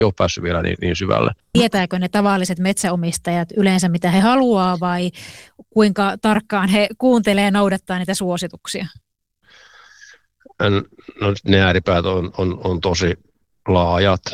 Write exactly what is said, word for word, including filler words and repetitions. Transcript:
ole päässyt vielä niin, niin syvälle. Tietääkö ne tavalliset metsäomistajat yleensä, mitä he haluaa, vai kuinka tarkkaan he kuuntelee ja noudattaa niitä suosituksia? No, ne ääripäät on, on, on tosi laajat.